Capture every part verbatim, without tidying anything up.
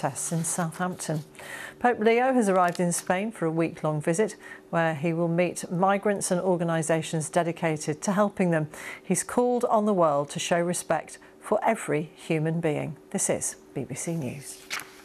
protests in Southampton. Pope Leo has arrived in Spain for a week-long visit where he will meet migrants and organisations dedicated to helping them. He's called on the world to show respect for every human being. This is B B C News.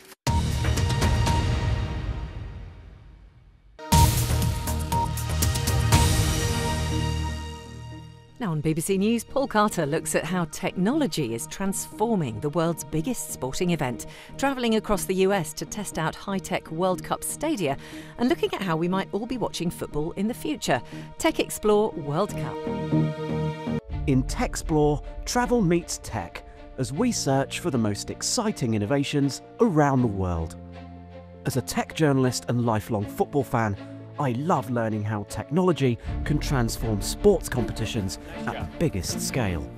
Now on B B C News, Paul Carter looks at how technology is transforming the world's biggest sporting event, travelling across the U S to test out high-tech World Cup stadia and looking at how we might all be watching football in the future. Tech Explore World Cup. In Techsplore, travel meets tech as we search for the most exciting innovations around the world. As a tech journalist and lifelong football fan, I love learning how technology can transform sports competitions at the biggest scale.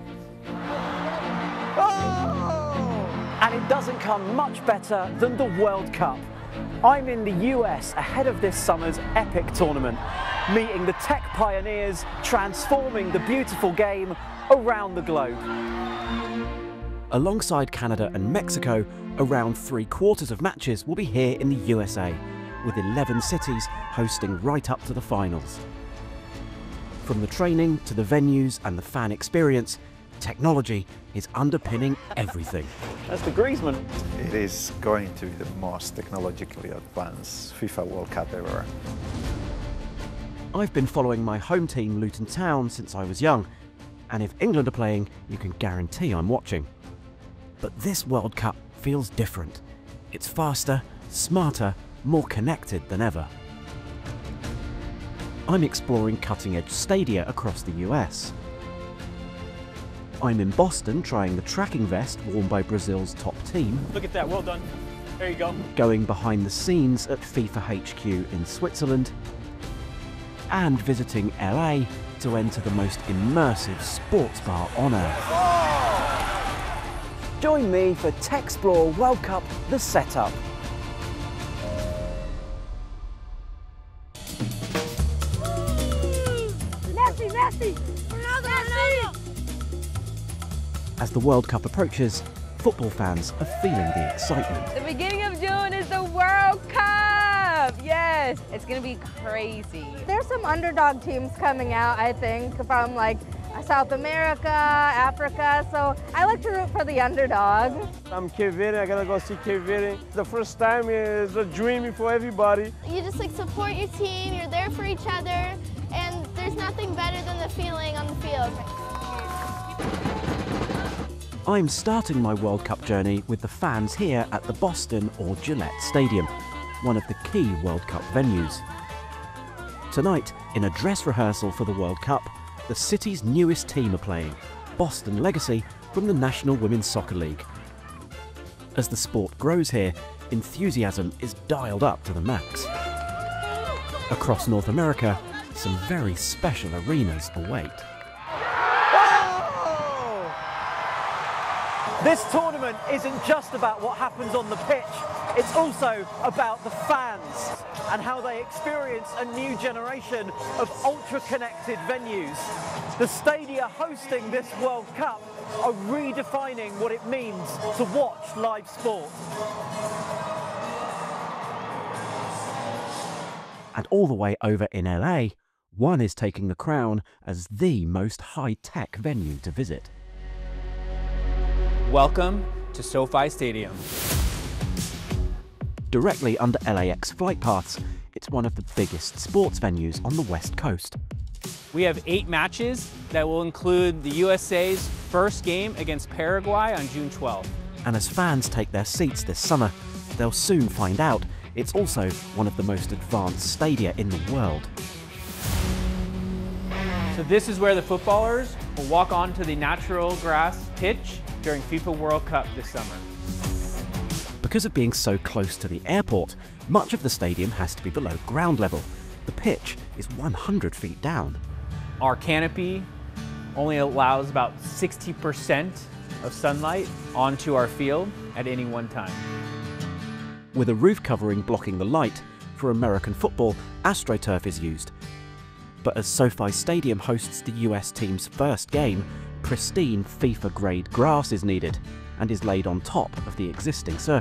Oh! And it doesn't come much better than the World Cup. I'm in the U S ahead of this summer's epic tournament, meeting the tech pioneers transforming the beautiful game around the globe. Alongside Canada and Mexico, around three quarters of matches will be here in the U S A, with eleven cities hosting right up to the finals. From the training to the venues and the fan experience, technology is underpinning everything. That's the Griezmann. It is going to be the most technologically advanced FIFA World Cup ever. I've been following my home team Luton Town since I was young, and if England are playing, you can guarantee I'm watching. But this World Cup feels different. It's faster, smarter, more connected than ever. I'm exploring cutting-edge stadia across the U S. I'm in Boston trying the tracking vest worn by Brazil's top team. Look at that, well done. There you go. Going behind the scenes at FIFA H Q in Switzerland. And visiting L A to enter the most immersive sports bar on earth. Join me for Techsplore World Cup, the setup. Messi, Messi! Ronaldo, Ronaldo! As the World Cup approaches, football fans are feeling the excitement. The beginning of June is the World Cup! Yes, it's gonna be crazy. There's some underdog teams coming out, I think, from like South America, Africa, so I like to root for the underdog. I'm Cape Verde, I gotta go see Cape Verde. The first time is a dream for everybody. You just like support your team, you're there for each other, and there's nothing better than the feeling on the field. I'm starting my World Cup journey with the fans here at the Boston or Gillette Stadium, one of the key World Cup venues. Tonight, in a dress rehearsal for the World Cup, the city's newest team are playing, Boston Legacy from the National Women's Soccer League. As the sport grows here, enthusiasm is dialed up to the max. Across North America, some very special arenas await. This tournament isn't just about what happens on the pitch, it's also about the fans and how they experience a new generation of ultra-connected venues. The stadia hosting this World Cup are redefining what it means to watch live sport. And all the way over in L A, one is taking the crown as the most high-tech venue to visit. Welcome to SoFi Stadium. Directly under L A X flight paths, it's one of the biggest sports venues on the West Coast. We have eight matches that will include the U S A's first game against Paraguay on June twelfth. And as fans take their seats this summer, they'll soon find out it's also one of the most advanced stadia in the world. So this is where the footballers will walk onto the natural grass pitch during FIFA World Cup this summer. Because of being so close to the airport, much of the stadium has to be below ground level. The pitch is one hundred feet down. Our canopy only allows about sixty percent of sunlight onto our field at any one time. With a roof covering blocking the light, for American football, AstroTurf is used. But as SoFi Stadium hosts the U S team's first game, pristine FIFA-grade grass is needed and is laid on top of the existing surface.